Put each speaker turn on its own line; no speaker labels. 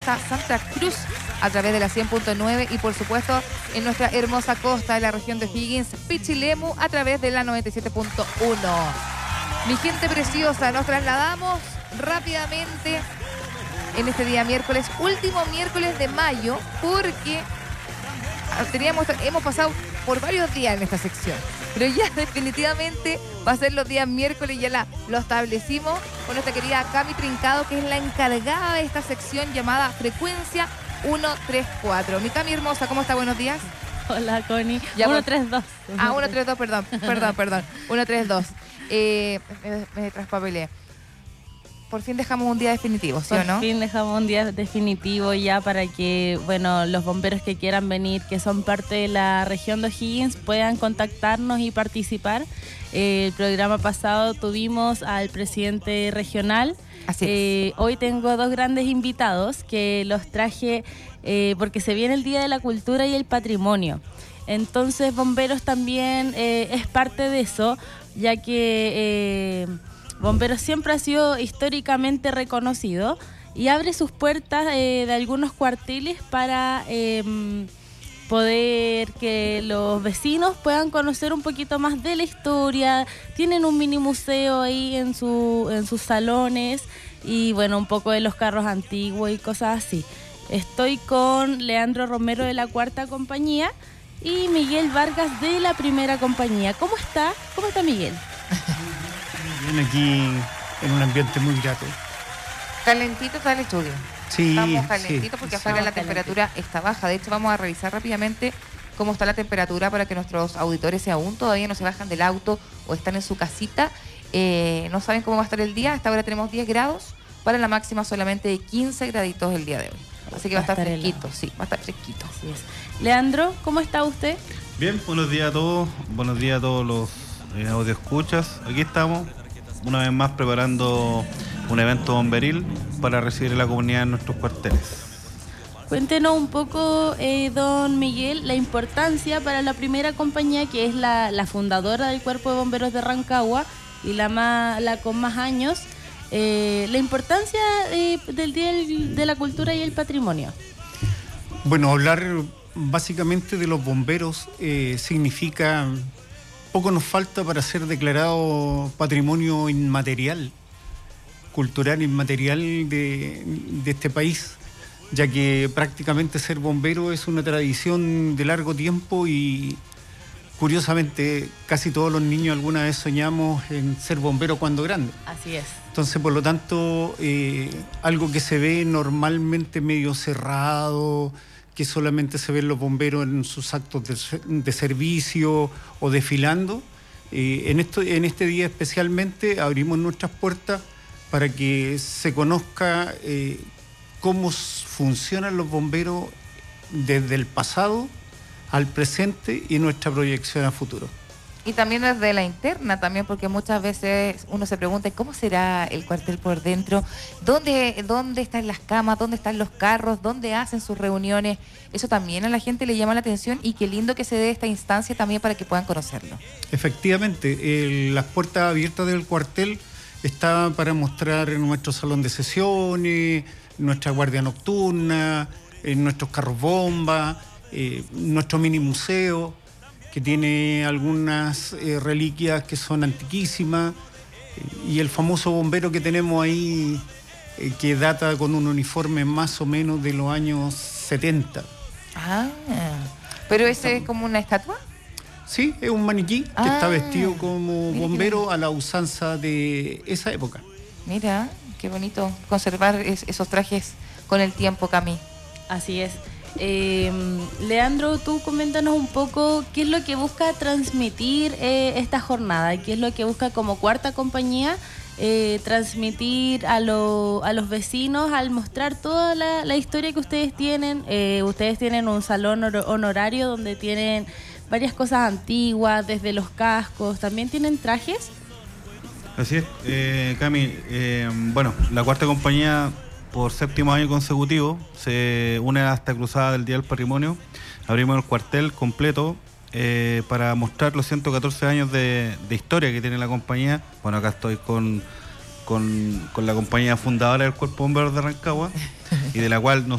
hasta Santa Cruz a través de la 100.9 y por supuesto en nuestra hermosa costa de la región de Higgins, Pichilemu a través de la 97.1. Mi gente preciosa, nos trasladamos rápidamente en este día miércoles, último miércoles de mayo, porque hemos pasado por varios días en esta sección, pero ya definitivamente va a ser los días miércoles, ya lo establecimos con nuestra querida Cami Trincado, que es la encargada de esta sección llamada Frecuencia 134. Mi Cami hermosa, ¿cómo está? Buenos días.
Hola, Connie.
Ya,
132.
132, perdón. 132. Me traspapelé. Por fin dejamos un día definitivo, ¿sí o no?
Por fin dejamos un día definitivo ya para que, bueno, los bomberos que quieran venir, que son parte de la región de O'Higgins, puedan contactarnos y participar. El programa pasado tuvimos al presidente regional.
Así es.
Hoy tengo dos grandes invitados que los traje porque se viene el Día de la Cultura y el Patrimonio. Entonces, bomberos también es parte de eso, ya que Bomberos siempre ha sido históricamente reconocido y abre sus puertas de algunos cuarteles para poder que los vecinos puedan conocer un poquito más de la historia. Tienen un mini museo ahí en sus salones y bueno, un poco de los carros antiguos y cosas así. Estoy con Leandro Romero de la Cuarta Compañía y Miguel Vargas de la Primera Compañía. ¿Cómo está? ¿Cómo está Miguel?
Bien, aquí en un ambiente muy grato.
Calentito está el estudio.
Sí,
estamos calentitos
sí,
porque
sí,
afuera la temperatura está baja. De hecho, vamos a revisar rápidamente cómo está la temperatura para que nuestros auditores, si aún todavía no se bajan del auto o están en su casita, no saben cómo va a estar el día. Hasta ahora tenemos 10 grados, para la máxima solamente de 15 graditos el día de hoy. Así que va a estar fresquito, sí, va a estar fresquito.
Así es. Leandro, ¿cómo está usted?
Bien, buenos días a todos los audioescuchas. Aquí estamos, una vez más preparando un evento bomberil para recibir a la comunidad en nuestros cuarteles.
Cuéntenos un poco, don Miguel, la importancia para la Primera Compañía, que es la fundadora del Cuerpo de Bomberos de Rancagua y la con más años, la importancia del Día de la Cultura y el Patrimonio.
Bueno, hablar básicamente de los bomberos significa, poco nos falta para ser declarado patrimonio inmaterial, cultural inmaterial de este país, ya que prácticamente ser bombero es una tradición de largo tiempo y curiosamente casi todos los niños alguna vez soñamos en ser bombero cuando grande.
Así es.
Entonces, por lo tanto, algo que se ve normalmente medio cerrado, que solamente se ven los bomberos en sus actos de servicio o desfilando, en este día especialmente abrimos nuestras puertas para que se conozca cómo funcionan los bomberos desde el pasado al presente y nuestra proyección a futuro.
Y también desde la interna, también porque muchas veces uno se pregunta ¿cómo será el cuartel por dentro? ¿Dónde están las camas? ¿Dónde están los carros? ¿Dónde hacen sus reuniones? Eso también a la gente le llama la atención y qué lindo que se dé esta instancia también para que puedan conocerlo.
Efectivamente, las puertas abiertas del cuartel están para mostrar en nuestro salón de sesiones, nuestra guardia nocturna, en nuestros carros bomba, nuestro mini museo, que tiene algunas reliquias que son antiquísimas, y el famoso bombero que tenemos ahí, que data con un uniforme más o menos de los años 70.
Ah, ¿pero ese es como una estatua?
Sí, es un maniquí que está vestido como bombero a la usanza de esa época.
Mira, qué bonito conservar esos trajes con el tiempo, Cami.
Así es. Leandro, tú coméntanos un poco qué es lo que busca transmitir esta jornada, qué es lo que busca como Cuarta Compañía transmitir a los vecinos al mostrar toda la historia que ustedes tienen. Ustedes tienen un salón honorario donde tienen varias cosas antiguas, desde los cascos, ¿también tienen trajes?
Así es, Cami, bueno, la Cuarta Compañía por 7º año consecutivo se une a esta cruzada del Día del Patrimonio. Abrimos el cuartel completo para mostrar los 114 años de historia que tiene la compañía. Bueno, acá estoy con la compañía fundadora del Cuerpo de Bomberos de Rancagua y de la cual